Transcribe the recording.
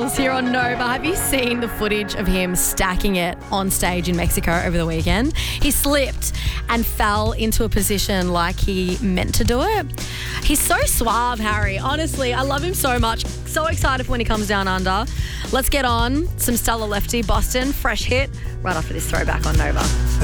Here on Nova. Have you seen the footage of him stacking it on stage in Mexico over the weekend? He slipped and fell into a position like he meant to do it. He's so suave, Harry. Honestly, I love him so much. So excited for when he comes down under. Let's get on some Stella Lefty, Boston, fresh hit, right after this throwback on Nova.